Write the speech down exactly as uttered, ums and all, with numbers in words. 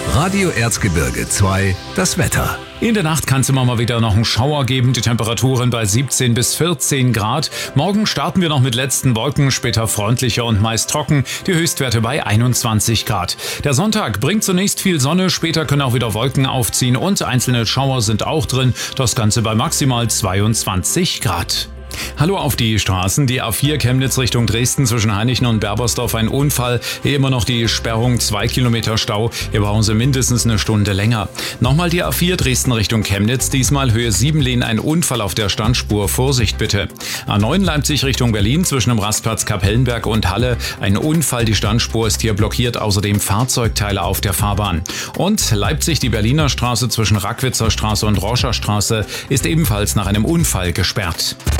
Radio Erzgebirge zwei, das Wetter. In der Nacht kann es immer mal wieder noch einen Schauer geben, die Temperaturen bei siebzehn bis vierzehn Grad. Morgen starten wir noch mit letzten Wolken, später freundlicher und meist trocken, die Höchstwerte bei einundzwanzig Grad. Der Sonntag bringt zunächst viel Sonne, später können auch wieder Wolken aufziehen und einzelne Schauer sind auch drin, das Ganze bei maximal zweiundzwanzig Grad. Hallo auf die Straßen. Die A vier Chemnitz Richtung Dresden zwischen Hainichen und Berbersdorf ein Unfall. Hier immer noch die Sperrung, zwei Kilometer Stau. Hier brauchen Sie mindestens eine Stunde länger. Nochmal die A vier Dresden Richtung Chemnitz. Diesmal Höhe Siebenlehn ein Unfall auf der Standspur. Vorsicht bitte. A neun Leipzig Richtung Berlin zwischen dem Rastplatz Kapellenberg und Halle. Ein Unfall. Die Standspur ist hier blockiert. Außerdem Fahrzeugteile auf der Fahrbahn. Und Leipzig die Berliner Straße zwischen Rackwitzer Straße und Roscher Straße ist ebenfalls nach einem Unfall gesperrt.